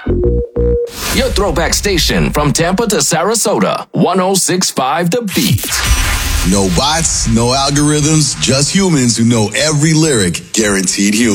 Your throwback station from Tampa to Sarasota, 106.5 The Beat. No bots, no algorithms, just humans who know every lyric, guaranteed human.